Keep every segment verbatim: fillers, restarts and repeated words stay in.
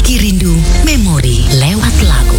Berbagi rindu memori lewat lagu.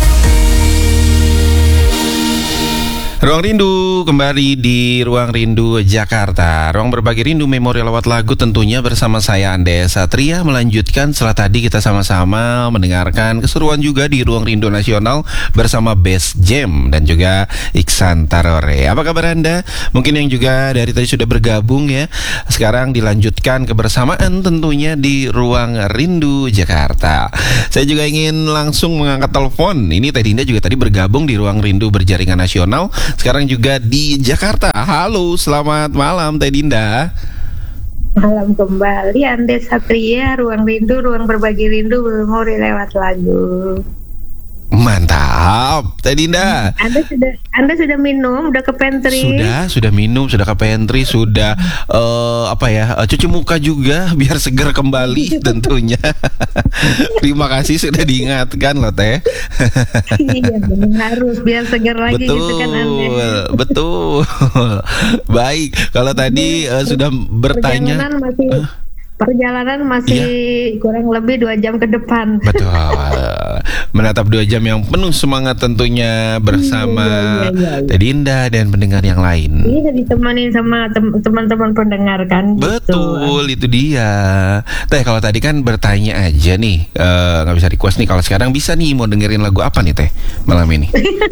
Ruang Rindu kembali di Ruang Rindu Jakarta. Ruang berbagi rindu memori lewat lagu tentunya bersama saya Andes Satria. Melanjutkan setelah tadi kita sama-sama mendengarkan keseruan juga di Ruang Rindu Nasional bersama Best Jam dan juga Iksan Tarore. Apa kabar Anda? Mungkin yang juga dari tadi sudah bergabung ya. Sekarang dilanjutkan kebersamaan tentunya di Ruang Rindu Jakarta. Saya juga ingin langsung mengangkat telepon. Ini Teh Dinda juga tadi bergabung di Ruang Rindu Berjaringan Nasional. Sekarang juga di Jakarta. Halo, selamat malam Teh Dinda. Malam kembali Andes Satria, Ruang Rindu, Ruang Berbagi Rindu memori lewat lagu. Mantap, Teh Dinda. Anda sudah Anda sudah minum, udah ke pantry? Sudah, sudah minum, sudah ke pantry, sudah uh, apa ya, uh, cuci muka juga biar segar kembali tentunya. Terima kasih sudah diingatkan loh Teh. Iya, harus biar segar lagi betul, gitu kan Anda. Betul. Baik, kalau tadi uh, sudah bertanya. Perjalanan masih uh, Perjalanan masih iya. kurang lebih dua jam ke depan. Betul. Menatap dua jam yang penuh semangat tentunya bersama iya, iya, iya, iya. Teh Dinda dan pendengar yang lain. Iya, ditemani sama tem- teman-teman pendengar kan. Betul, gitu. Itu dia. Teh, kalau tadi kan bertanya aja nih, uh, gak bisa request nih. Kalau sekarang bisa nih, mau dengerin lagu apa nih Teh malam ini?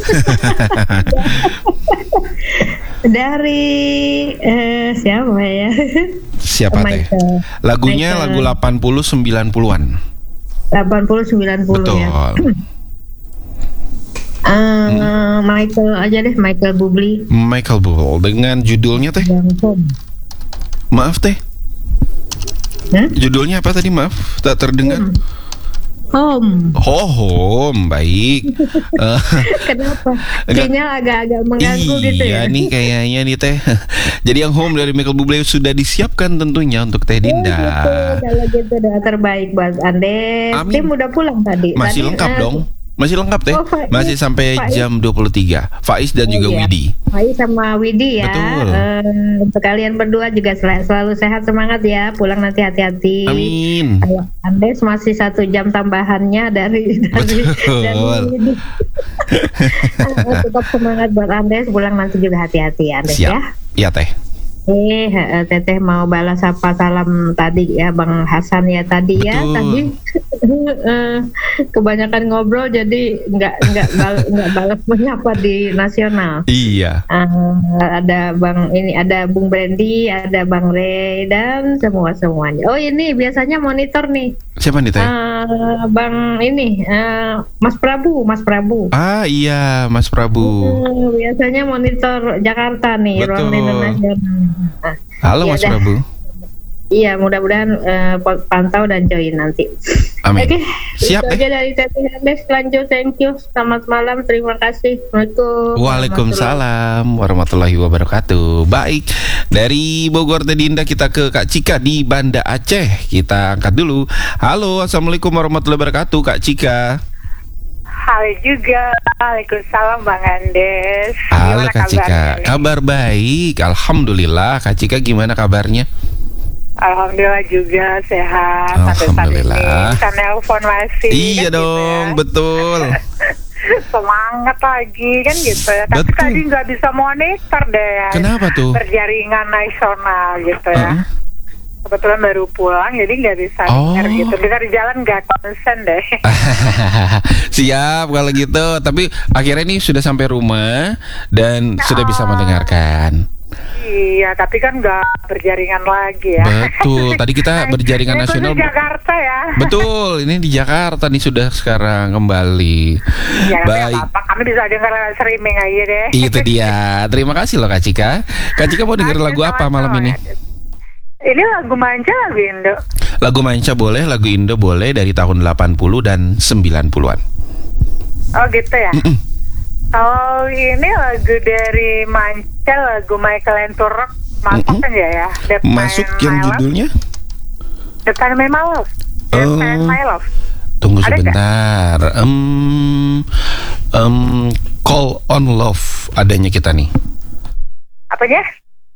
Dari uh, siapa ya? Siapa Teh? Lagunya Michael. Lagu delapan puluh sembilan puluhan. delapan puluh sembilan puluh betul. Ya. uh, hmm. Michael aja deh, Michael Bublé. Michael Bublé dengan judulnya Teh? Maaf Teh. Huh? Judulnya apa tadi? Maaf, tak terdengar. Hmm. Home. Oh, home, baik. uh, Kenapa? Kayaknya agak-agak mengganggu gitu ya. Iya nih kayaknya nih Teh. Jadi yang home dari Michael Bublé sudah disiapkan tentunya untuk Teh Dinda. Oh, gitu. Kalau gitu udah terbaik buat Andes. Tim udah pulang tadi. Masih tadi, lengkap uh, dong. Masih lengkap Teh. Oh, masih sampai Faiz. Jam dua puluh tiga. Faiz dan oh, juga iya. Widi. Faiz sama Widi ya. Betul. Uh, untuk kalian berdua juga sel- selalu sehat, semangat ya. Pulang nanti hati-hati. Amin. Kalau Andes masih satu jam tambahannya dari dari, dari Widi. Tetap semangat buat Andes. Pulang nanti juga hati-hati ya Andes. Siap. Ya. Iya Teh. Eh, Teteh mau balas apa salam tadi ya Bang Hasan ya tadi. Betul. Ya tadi kebanyakan ngobrol jadi nggak nggak bal- nggak balas menyapa di nasional. Iya. Uh, ada Bang ini ada Bung Brandy, ada Bang Ray dan semua semuanya. Oh ini biasanya monitor nih. Siapa nih Teh? Uh, bang ini uh, Mas Prabu, Mas Prabu. Ah iya Mas Prabu. Uh, biasanya monitor Jakarta nih, Ruang Rindu Nasional. Nah, halo ya Mas dah. Prabu. Iya, mudah-mudahan uh, pantau dan join nanti. Amin. Oke, siap itu eh. aja dari Teteh Andes. Lanjut, thank you. Selamat malam, terima kasih. Assalamualaikum. Waalaikumsalam warahmatullahi wabarakatuh. Baik, dari Bogor Teh Dinda kita ke Kak Cika di Banda Aceh. Kita angkat dulu. Halo, assalamualaikum warahmatullahi wabarakatuh, Kak Cika. Halo juga, waalaikumsalam Bang Andes. Halo Kak Cika, kabar baik, alhamdulillah. Kak Cika gimana kabarnya? Alhamdulillah juga sehat. Alhamdulillah. Kita nelpon masih. Iya kan dong, gitu ya. Betul. Semangat lagi kan gitu ya. Tapi betul. tadi nggak bisa monitor deh. Ya. Kenapa tuh? Berjaringan nasional gitu ya. Uh-huh. Kebetulan baru pulang, jadi nggak bisa oh. dengar gitu. Dengar di jalan nggak konsen deh. Siap kalau gitu. Tapi akhirnya ini sudah sampai rumah dan oh. sudah bisa mendengarkan. Iya, tapi kan nggak berjaringan lagi ya. Betul. Tadi kita berjaringan nasional. Di Jakarta ya. Betul. Ini di Jakarta nih sudah sekarang kembali. Ya, baik. Apa-apa. Kami bisa dengar streaming aja deh. Itu dia. Terima kasih loh Kak Cika. Kak Cika mau dengar lagu apa malam ini? Ini lagu manca, lagu Indo. Lagu manca boleh, lagu Indo boleh dari tahun delapan puluh dan sembilan puluhan. Oh gitu ya. Mm-mm. Oh ini lagu dari manca, lagu Michael Enturok masuk kan ya ya. That masuk yang judulnya? The Time My Love. The oh. Time My Love. Tunggu ada sebentar. Um, um, Call on Love adanya kita nih. Apanya?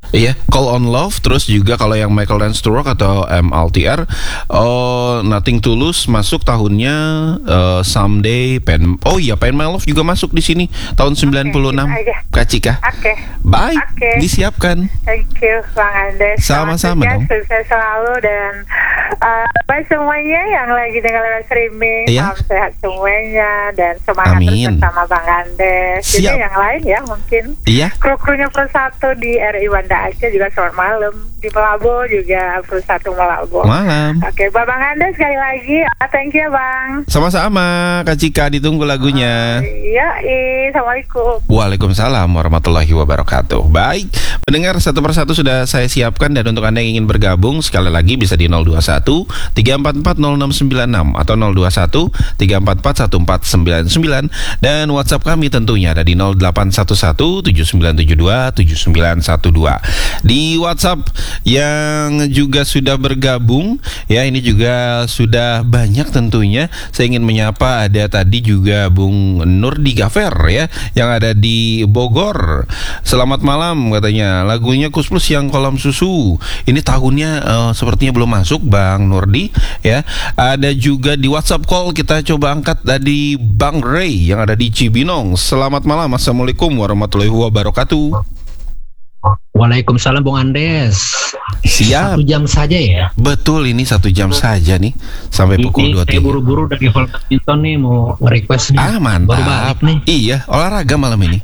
Iya, Call on Love. Terus juga kalau yang Michael Dance to Rock atau M L T R, oh, Nothing to Lose masuk tahunnya uh, Someday. Pen, oh iya, Pain My Love juga masuk di sini tahun sembilan puluh enam. Okay, Kak Cika. Oke. Okay. Baik, Okay. Disiapkan. Thank you Bang Andes. Sama-sama dong. Sukses selalu dan uh, baik semuanya yang lagi dengar lewat streaming. Iya. Salam sehat semuanya dan semangat Amin. terus bersama Bang Andes. Jadi Siap. yang lain ya mungkin. Iya. Kru-krunya Persatu di R I Banda Aceh juga selamat malam. Di Melabo juga Persatu Melabo. Malam. Oke, Bang Andes sekali lagi. Uh, thank you Bang. Sama-sama, Kak Cika, ditunggu lagunya. Iya, uh, Assalamualaikum. Waalaikumsalam warahmatullahi wabarakatuh. Baik, pendengar satu persatu sudah saya siapkan. Dan untuk Anda yang ingin bergabung, sekali lagi bisa di nol dua satu tiga empat empat nol enam sembilan enam atau nol dua satu tiga empat empat satu empat sembilan sembilan. Dan WhatsApp kami tentunya ada di nol delapan satu satu tujuh sembilan tujuh dua tujuh sembilan satu dua. Di WhatsApp yang juga sudah bergabung, ya ini juga sudah banyak tentunya. Saya ingin menyapa, ada tadi juga Bung Nurdi Gafer ya, yang ada di Bogor. Selamat malam katanya, lagunya Kus Plus yang Kolam Susu. Ini tahunnya uh, sepertinya belum masuk Bang Nurdi ya. Ada juga di WhatsApp call kita coba angkat dari Bang Ray yang ada di Cibinong. Selamat malam, Assalamualaikum warahmatullahi wabarakatuh. Waalaikumsalam Bung Andes. Siap. Satu jam saja ya. Betul, ini satu jam saja nih sampai pukul dua puluh tiga. Saya buru-buru dari Wolverhampton nih mau request nih. Ah, mantap. Baru balik nih. Iya, olahraga malam ini.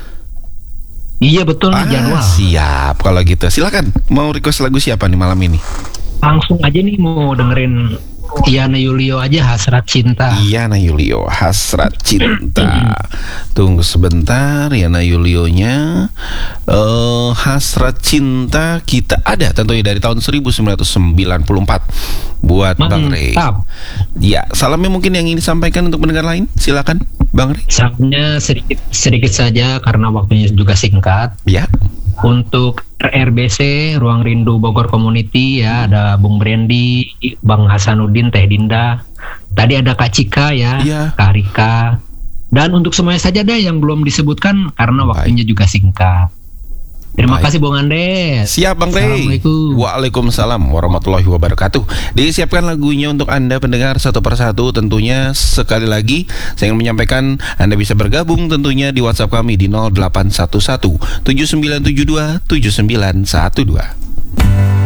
Iya betul Ah, nih jadwal. siap. Kalau gitu silakan. Mau request lagu siapa nih malam ini? Langsung aja nih mau dengerin Yana Yulio aja, Hasrat Cinta. Yana Yulio, Hasrat Cinta. Tunggu sebentar, Yana Yulionya. Uh, Hasrat Cinta kita ada tentunya dari tahun seribu sembilan ratus sembilan puluh empat buat Bang Ray. Mantap. Ya, salamnya mungkin yang ingin disampaikan untuk pendengar lain. Silakan, Bang Ray. Salamnya sedikit sedikit saja karena waktunya juga singkat. Ya. Untuk R R B C Ruang Rindu Bogor Community ya, ada Bung Brandy, Bang Hasanuddin, Teh Dinda. Tadi ada Kak Cika ya, Iya. Kak Rika. Dan untuk semuanya saja deh yang belum disebutkan karena waktunya juga singkat. Terima Baik. kasih Bung Andes. Siap Bang Ray. Assalamualaikum. Waalaikumsalam warahmatullahi wabarakatuh. Disiapkan lagunya untuk Anda pendengar satu persatu. Tentunya sekali lagi saya ingin menyampaikan Anda bisa bergabung tentunya di WhatsApp kami di nol delapan satu satu tujuh sembilan tujuh dua tujuh sembilan satu dua.